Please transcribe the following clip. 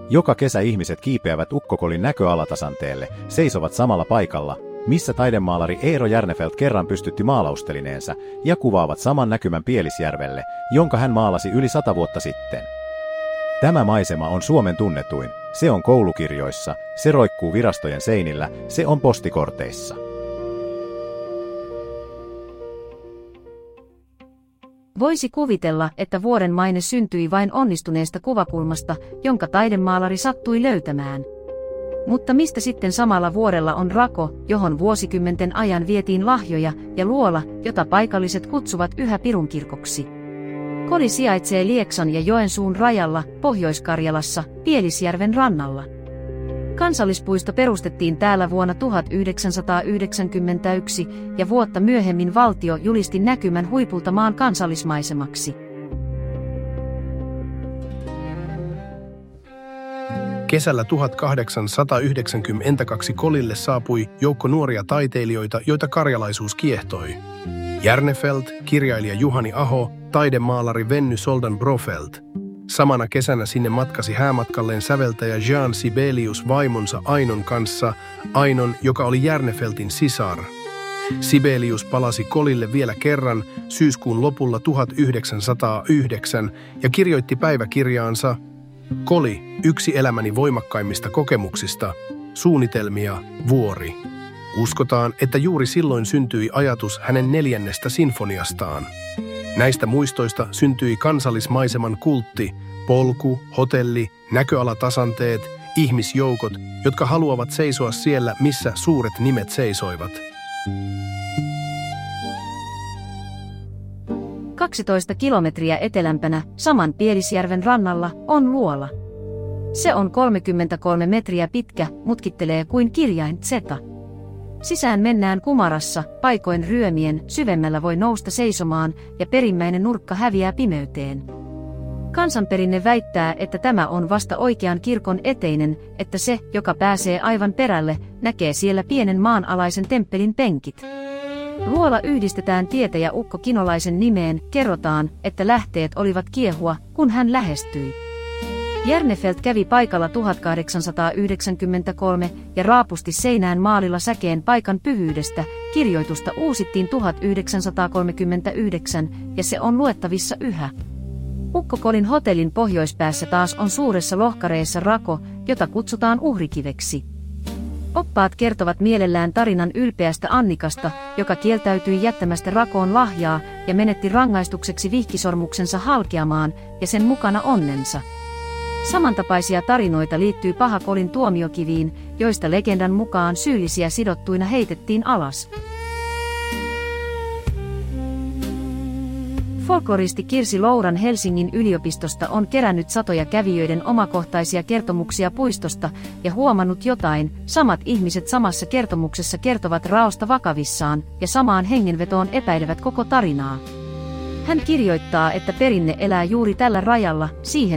Joka kesä ihmiset kiipeävät Ukkokolin näköalatasanteelle, seisovat samalla paikalla, missä taidemaalari Eero Järnefelt kerran pystytti maalaustelineensa, ja kuvaavat saman näkymän Pielisjärvelle, jonka hän maalasi yli 100 vuotta sitten. Tämä maisema on Suomen tunnetuin, se on koulukirjoissa, se roikkuu virastojen seinillä, se on postikorteissa. Voisi kuvitella, että vuoren maine syntyi vain onnistuneesta kuvakulmasta, jonka taidemaalari sattui löytämään. Mutta mistä sitten samalla vuorella on rako, johon vuosikymmenten ajan vietiin lahjoja, ja luola, jota paikalliset kutsuvat yhä Pirunkirkoksi? Koli sijaitsee Lieksan ja Joensuun rajalla, Pohjois-Karjalassa, Pielisjärven rannalla. Kansallispuisto perustettiin täällä vuonna 1991 ja vuotta myöhemmin valtio julisti näkymän huipulta maan kansallismaisemaksi. Kesällä 1892 Kolille saapui joukko nuoria taiteilijoita, joita karjalaisuus kiehtoi. Järnefelt, kirjailija Juhani Aho, taidemaalari Venny Soldan-Brofelt. Samana kesänä sinne matkasi häämatkalleen säveltäjä Jean Sibelius vaimonsa Ainon kanssa, Ainon, joka oli Järnefeltin sisar. Sibelius palasi Kolille vielä kerran syyskuun lopulla 1909 ja kirjoitti päiväkirjaansa: Koli, yksi elämäni voimakkaimmista kokemuksista, suunnitelmia, vuori. Uskotaan, että juuri silloin syntyi ajatus hänen 4. sinfoniastaan. Näistä muistoista syntyi kansallismaiseman kultti, polku, hotelli, näköalatasanteet, ihmisjoukot, jotka haluavat seisoa siellä, missä suuret nimet seisoivat. 12 kilometriä etelämpänä, saman Pielisjärven rannalla, on luola. Se on 33 metriä pitkä, mutkittelee kuin kirjain Z. Sisään mennään kumarassa, paikoin ryömien, syvemmällä voi nousta seisomaan ja perimmäinen nurkka häviää pimeyteen. Kansanperinne väittää, että tämä on vasta oikean kirkon eteinen, että se, joka pääsee aivan perälle, näkee siellä pienen maanalaisen temppelin penkit. Luola yhdistetään tietäjä Ukko Kinolaisen nimeen, kerrotaan, että lähteet olivat kiehua, kun hän lähestyi. Järnefelt kävi paikalla 1893 ja raapusti seinään maalilla säkeen paikan pyhyydestä, kirjoitusta uusittiin 1939 ja se on luettavissa yhä. Ukkokolin hotellin pohjoispäässä taas on suuressa lohkareessa rako, jota kutsutaan uhrikiveksi. Oppaat kertovat mielellään tarinan ylpeästä Annikasta, joka kieltäytyi jättämästä rakoon lahjaa ja menetti rangaistukseksi vihkisormuksensa halkeamaan ja sen mukana onnensa. Samantapaisia tarinoita liittyy Pahakolin tuomiokiviin, joista legendan mukaan syyllisiä sidottuina heitettiin alas. Folkloristi Kirsi Louran Helsingin yliopistosta on kerännyt satoja kävijöiden omakohtaisia kertomuksia puistosta ja huomannut jotain, samat ihmiset samassa kertomuksessa kertovat raosta vakavissaan ja samaan hengenvetoon epäilevät koko tarinaa. Hän kirjoittaa, että perinne elää juuri tällä rajalla, siihen